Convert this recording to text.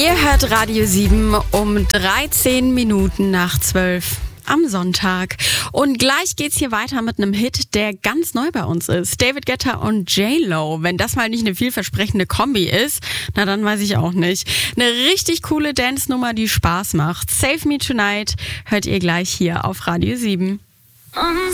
Ihr hört Radio 7 um 13 Minuten nach 12 am Sonntag. Und gleich geht's hier weiter mit einem Hit, der ganz neu bei uns ist. David Guetta und J-Lo. Wenn das mal nicht eine vielversprechende Kombi ist, na dann weiß ich auch nicht. Eine richtig coole Dance-Nummer, die Spaß macht. Save Me Tonight hört ihr gleich hier auf Radio 7. On